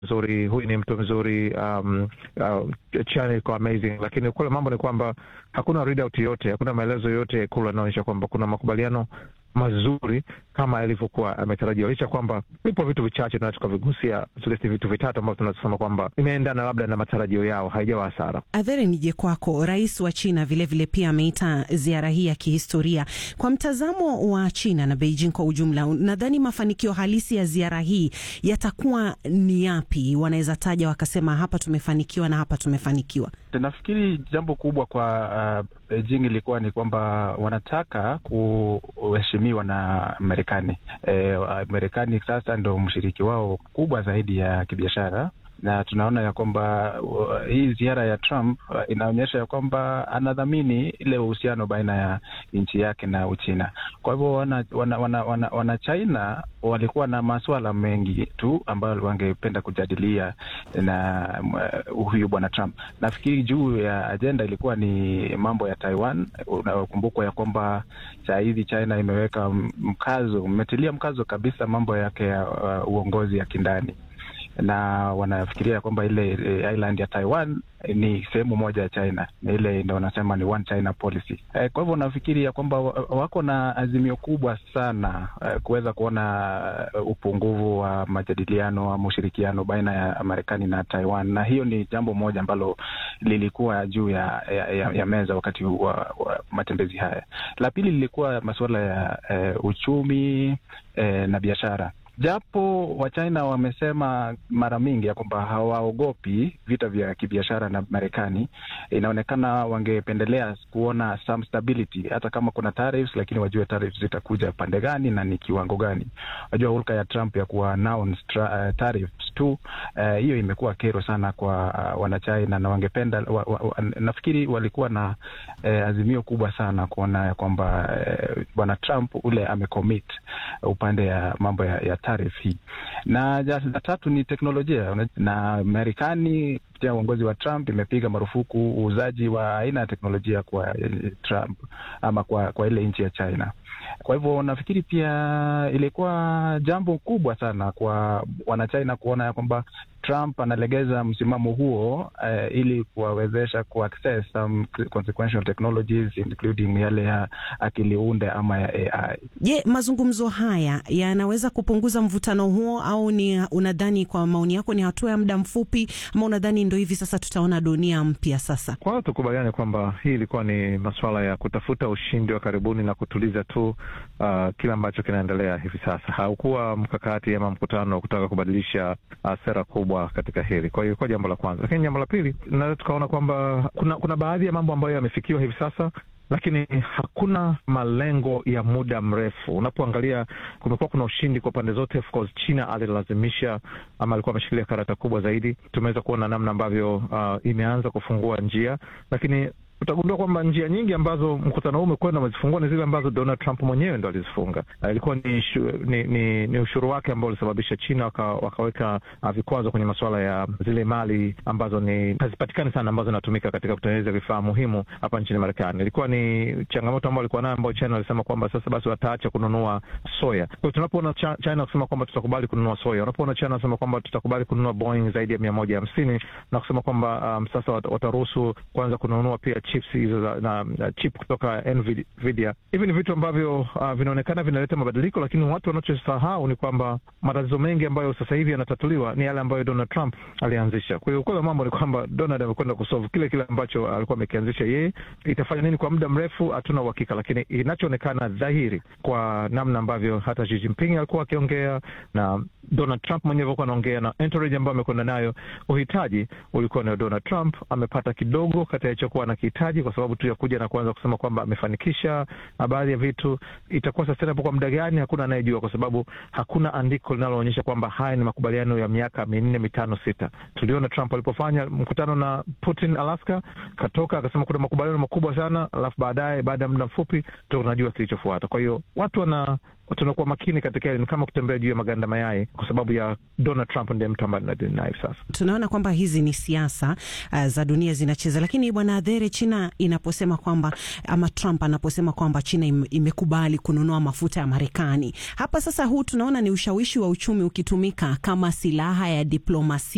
mzuri, huyu ni mtu mzuri, China iko amazing, lakini kule mambo ni kwamba hakuna readout yote, hakuna maelezo yote kule yanaonyesha kwamba kuna makubaliano mazuri kama ilivyokuwa ametarajiwa, licha kwamba vipo vitu vichache tunaweza tukavigusia, vitu vitatu ambavyo tunasema kwamba imeendana labda na matarajio yao, haijawa hasara. Adhere, nije kwako. Rais wa China vile pia ameita ziara hii ya kihistoria. Kwa mtazamo wa China na Beijing kwa ujumla, nadhani mafanikio halisi ya ziara hii yatakuwa ni yapi? Wanaweza taja wakasema hapa tumefanikiwa na hapa tumefanikiwa. Nafikiri jambo kubwa kwa Beijing ilikuwa ni kwamba wanataka kuheshimiwa na Marekani. Marekani sasa ndo mshiriki wao kubwa zaidi ya kibiashara, na tunaona ya kwamba hii ziara ya Trump inaonyesha ya kwamba anadhamini ile uhusiano baina ya nchi yake na Uchina. Kwa hivyo wana China walikuwa na masuala mengi tu ambayo wangependa kujadilia na huyu bwana Trump. Nafikiri juu ya agenda ilikuwa ni mambo ya Taiwan. Unakumbukwa ya kwamba saa hizi China imetilia mkazo kabisa mambo yake ya uongozi ya kindani, na wanafikiria kwamba ile island ya Taiwan ni sehemu moja ya China, na ile ndio wanasema ni one China policy. Kwa hivyo nafikiri ya kwamba wako na azimio kubwa sana kuweza kuona upungufu wa majadiliano ama ushirikiano baina ya Marekani na Taiwan, na hiyo ni jambo moja ambalo lilikuwa juu ya meza wakati wa matembezi haya. La pili lilikuwa masuala ya uchumi na biashara. Japo wa China wamesema mara mingi ya kwamba hawaogopi vita vya kibiashara na Marekani, inaonekana wangependelea kuona some stability, hata kama kuna tariffs, lakini wajue tariffs zitakuja pande gani na ni kiwango gani. Wajua hulka ya Trump ya kuwa announce tariffs tu, hiyo imekuwa kero sana kwa wana China, na wangependa nafikiri walikuwa na azimio kubwa sana kuona ya kwamba bwana Trump ule amecommit upande ya mambo ya tariff hii. Na tatu ni teknolojia, na Marekani kupitia uongozi wa Trump imepiga marufuku uuzaji wa aina ya teknolojia kwa Trump ama kwa ile nchi ya China. Kwa hivyo nafikiri pia ilikuwa jambo kubwa sana kwa wanachina kuona ya kwamba Trump analegeza msimamo huo ili kuwawezesha kuaccess some consequential technologies including yale ya akili unde ama ya AI. Je, mazungumzo haya yanaweza kupunguza mvutano huo, au ni unadhani, kwa maoni yako, ni hatua ya muda mfupi, ama unadhani ndio hivi sasa tutaona dunia mpya sasa? Kwa tukubaliane kwamba hii ilikuwa ni masuala ya kutafuta ushindi wa karibuni na kutuliza tu kila ambacho kinaendelea hivi sasa. Haukuwa mkakati ama mkutano wa kutaka kubadilisha sera kubwa katika hili. Kwa hiyo kwa jambo la kwanza. Lakini jambo la pili, na tukaona kwamba kuna baadhi ya mambo ambayo yamefikiwa hivi sasa, lakini hakuna malengo ya muda mrefu. Unapoangalia kumekuwa kuna ushindi kwa pande zote. Of course China alilazimisha ama alikuwa ameshikilia karata kubwa zaidi. Tumeweza kuona namna ambavyo imeanza kufungua njia, lakini utagundua kwamba njia nyingi ambazo mkutano huu umekwenda umezifungua ni zile ambazo Donald Trump mwenyewe ndo alizifunga. Ilikuwa ni ushuru wake ambao ulisababisha China wakaweka vikwazo kwenye masuala ya zile mali ambazo hazipatikani sana, ambazo zinatumika katika kutengeneza vifaa muhimu hapa nchini Marekani. Ilikuwa ni changamoto ambayo alikuwa nayo, ambayo China walisema kwamba sasa basi wataacha kununua soya. Kwa hiyo tunapoona China kusema kwamba tutakubali kununua soya, unapoona China kusema kwamba tutakubali kununua Boeing zaidi ya 150 na kusema kwamba sasa wataruhusu kwanza kununua pia chips hizo na chip kutoka Nvidia. Hivi ni vitu ambavyo vinaonekana vinaleta mabadiliko, lakini watu wanachosahau ni kwamba matatizo mengi ambayo sasa hivi yanatatuliwa ni yale ambayo Donald Trump alianzisha. Kwa hiyo kwa mambo ni kwamba Donald amekwenda kusolve kile ambacho alikuwa amekianzisha yeye. Itafanya nini kwa muda mrefu hatuna uhakika, lakini inachoonekana dhahiri kwa namna ambavyo hata Xi Jinping alikuwa akiongea na Donald Trump mwenyewe alikuwa anaongea, na entourage ambayo amekwenda nayo, uhitaji ulikuwa ni Donald Trump amepata kidogo kati ya alichokuwa anakihitaji, kwa sababu tu ya kuja na kuanza kusema kwamba amefanikisha baadhi ya vitu. Itakuwa sustainable kwa muda gani? Hakuna anayejua, kwa sababu hakuna andiko linaloonyesha kwamba haya ni makubaliano ya miaka 4, 5, 6. Tuliona Trump alipofanya mkutano na Putin Alaska, katoka akasema kuna makubaliano makubwa sana, alafu baada ya muda mfupi tunajua kilichofuata. Kwa hiyo watu tunakuwa makini katika ni kama kutembea juu ya maganda mayai, kwa sababu ya Donald Trump ndiye mtu ambaye tunadai sasa. Tunaona kwamba hizi ni siasa za dunia zinacheza, lakini bwana Adhere, China inaposema kwamba ama Trump anaposema kwamba China imekubali kununua mafuta ya Marekani, hapa sasa huu tunaona ni ushawishi wa uchumi ukitumika kama silaha ya diplomasia